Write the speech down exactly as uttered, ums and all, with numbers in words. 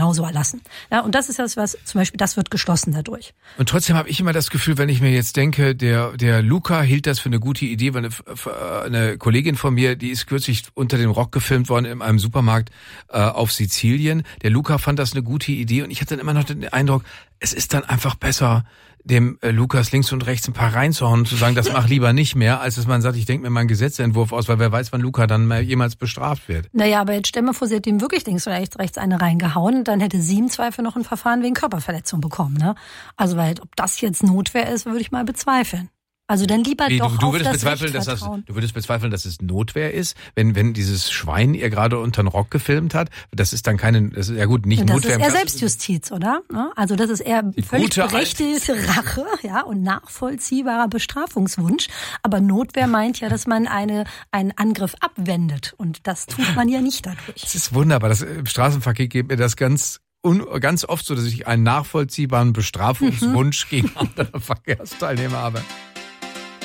genauso erlassen. Ja, und das ist das, was zum Beispiel, das wird geschlossen dadurch. Und trotzdem habe ich immer das Gefühl, wenn ich mir jetzt denke, der der Luca hielt das für eine gute Idee, weil eine, eine Kollegin von mir, die ist kürzlich unter dem Rock gefilmt worden in einem Supermarkt äh, auf Sizilien. Der Luca fand das eine gute Idee und ich hatte dann immer noch den Eindruck, es ist dann einfach besser, dem äh, Lukas links und rechts ein paar reinzuhauen und zu sagen, das mach lieber nicht mehr, als dass man sagt, ich denke mir mal einen Gesetzentwurf aus, weil wer weiß, wann Luca dann mal jemals bestraft wird. Naja, aber jetzt stell mal vor, sie hätte ihm wirklich links und rechts, rechts eine reingehauen, dann hätte sie im Zweifel noch ein Verfahren wegen Körperverletzung bekommen. Ne? Also weil ob das jetzt Notwehr ist, würde ich mal bezweifeln. Also dann lieber nee, doch du, du auf würdest das bezweifeln, Recht dass das, vertrauen. Du würdest bezweifeln, dass es Notwehr ist, wenn wenn dieses Schwein ihr gerade unter den Rock gefilmt hat. Das ist dann keine, das ist ja gut, nicht Und das Notwehr. ist eher Selbstjustiz, oder? Also das ist eher Die völlig gute berechtigte Rache, ja, und nachvollziehbarer Bestrafungswunsch. Aber Notwehr meint ja, dass man eine einen Angriff abwendet. Und das tut man ja nicht dadurch. Das ist wunderbar. Das, im Straßenverkehr geht mir das ganz Un, ganz oft so, dass ich einen nachvollziehbaren Bestrafungswunsch mhm. gegen andere Verkehrsteilnehmer habe.